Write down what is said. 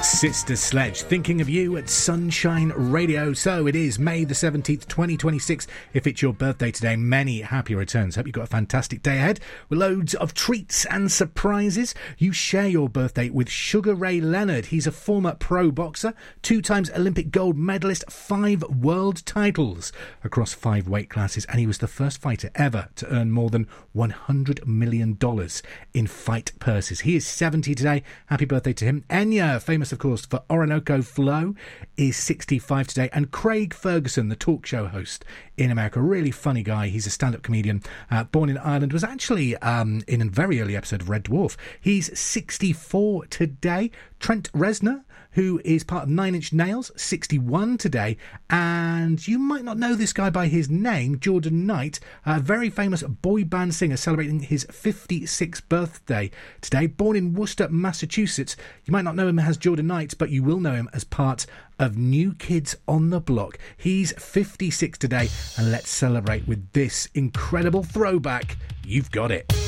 Sister Sledge, thinking of you at Sunshine Radio. So it is May the 17th, 2026. If it's your birthday today, many happy returns. Hope you've got a fantastic day ahead with loads of treats and surprises. You share your birthday with Sugar Ray Leonard. He's a former pro boxer, 2 times Olympic gold medalist, 5 world titles across 5 weight classes, and he was the first fighter ever to earn more than $100 million in fight purses. He is 70 today. Happy birthday to him. Enya, famous of course for Orinoco Flow, is 65 today, and Craig Ferguson, the talk show host in America, really funny guy. He's a stand-up comedian, born in Ireland, was actually in a very early episode of Red Dwarf. He's 64 today. Trent Reznor, who is part of Nine Inch Nails, 61 today, and you might not know this guy by his name, Jordan Knight, a very famous boy band singer, celebrating his 56th birthday today. Born in Worcester, Massachusetts, you might not know him as Jordan Knight, but you will know him as part of New Kids on the Block. He's 56 today, and let's celebrate with this incredible throwback. You've got it.